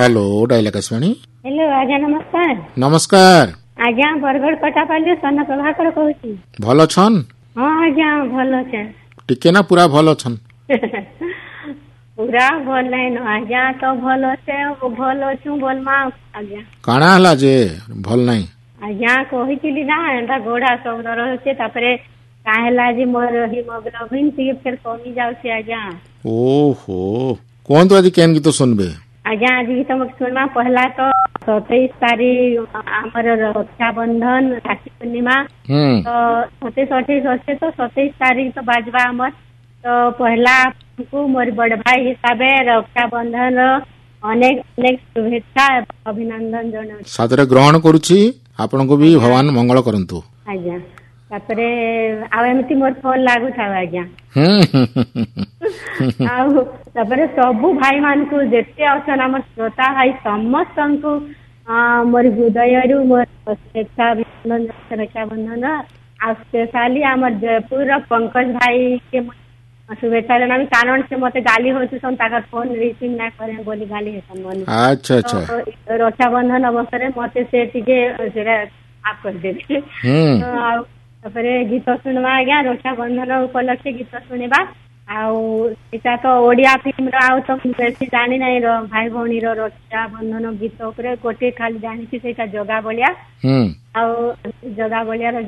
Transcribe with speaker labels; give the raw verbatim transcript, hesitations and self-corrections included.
Speaker 1: Hello dial Akashvani.
Speaker 2: Hello आज्ञा नमस्कार।
Speaker 1: नमस्कार
Speaker 2: आज्ञा बरगड़ कटापाली सन प्रभाकर कहूँ।
Speaker 1: भल छन?
Speaker 2: हाँ आज्ञा भल छे।
Speaker 1: टिके ना पूरा भल छन?
Speaker 2: पूरा भल नहीं न आज्ञा तो भल छे भल अछु बोलमा आज्ञा।
Speaker 1: काना हला जे भल नहीं?
Speaker 2: आज्ञा कहितिली ना एंदा गोड़ा सब रहछे तापरे काहेला जे मोर हिमोग्लोबिन टी फिर कमी जाउछे आज्ञा।
Speaker 1: ओहो कोन तो आज केन गीत सुनबे?
Speaker 2: आज्ञा आज गीत मक सुनमा पहला तो सत्ताईस तारीख हमर रक्षाबंधन राखी पूर्णिमा तो सत्ताईस अट्ठाईस अच्छे तो सत्ताईस तारीख तो बाजवा हमर तो पहला को मोर बड़ भाई हिसाबे रक्षाबंधन अनेक अनेक शुभेच्छा अभिनंदन जनाउछि।
Speaker 1: सादरे ग्रहण करूछि आपन को भी भगवान मंगल करंतु।
Speaker 2: आज्ञा तापरे आ एमती मोर फोन लागू था आज्ञा। आउ तापरे सबु भाई मान को जेते अछन हमर श्रोता भाई समस्त को मोर हृदय मोर शुभेच्छा अभिनंदन रक्षाबंधन आ स्पेशली हमर जयपुर पंकज भाई के शुभेच्छा जनाबी कारण से मते गाली होछि सन ताकर फोन रिसीव ना करे बोली गाली हेतन बोली। अच्छा अच्छा तो रक्षाबंधन अवसर मते से टिके सेरा आप कर देबे। तो तापरे गीत सुनवा आज्ञा रक्षाबंधन उपलक्षे गीत सुनिबा आउ एटा तो ओडिया फिल्म रो आउ तो बेसी जानि नै रो भाई भौणी रो रक्षाबंधन गीत ऊपर गोटे खाली जानि छी सेटा जगा बलिया आउ जगा बलिया